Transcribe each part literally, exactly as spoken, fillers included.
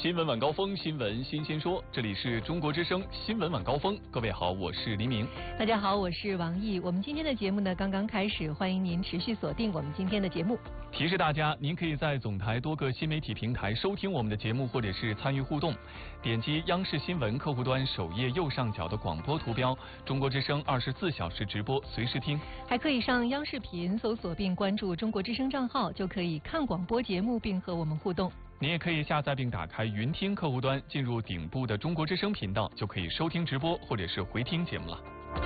新闻晚高峰，新闻新鲜说，这里是中国之声新闻晚高峰。各位好，我是黎明。 大家好，我是王毅。我们今天的节目呢刚刚开始，欢迎您持续锁定我们今天的节目。 提示大家，您可以在总台多个新媒体平台收听我们的节目，或者是参与互动。点击央视新闻客户端首页右上角的广播图标，中国之声二十四小时直播，随时听。 还可以上央视频搜索并关注中国之声账号，就可以看广播节目并和我们互动。 您也可以下载并打开云听客户端，进入顶部的中国之声频道，就可以收听直播或者是回听节目了。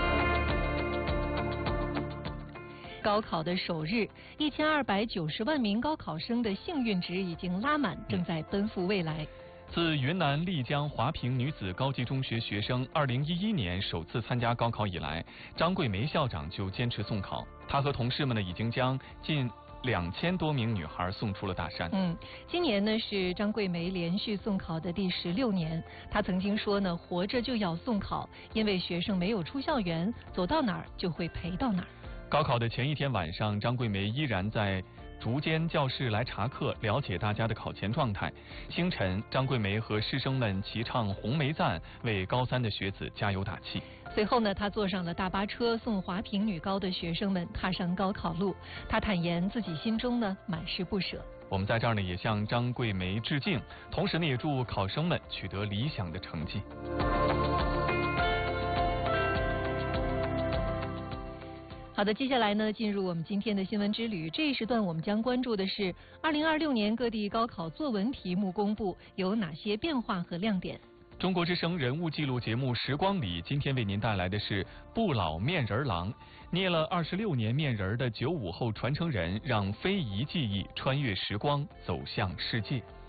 高考的首日，一千二百九十万名高考生的幸运值已经拉满，正在奔赴未来。 自云南丽江华坪女子高级中学学生二零一一年首次参加高考以来，张桂梅校长就坚持送考。她和同事们呢，已经将近两千多名女孩送出了大山。 嗯，今年呢是张桂梅连续送考的第十六年。她曾经说呢，活着就要送考，因为学生没有出校园，走到哪儿就会陪到哪儿。 高考的前一天晚上，张桂梅依然在竹间教室来查课，了解大家的考前状态。清晨，张桂梅和师生们齐唱《红梅赞》，为高三的学子加油打气。 随后呢，她坐上了大巴车，送华坪女高的学生们踏上高考路。她坦言自己心中呢满是不舍。 我们在这儿呢也向张桂梅致敬，同时呢也祝考生们取得理想的成绩。 好的，接下来呢，进入我们今天的新闻之旅。这一时段我们将关注的是二零二六年各地高考作文题目公布有哪些变化和亮点。 中国之声人物记录节目《时光里》今天为您带来的是不老面人郎，捏了二十六年面人的九五后传承人，让非遗技艺穿越时光，走向世界。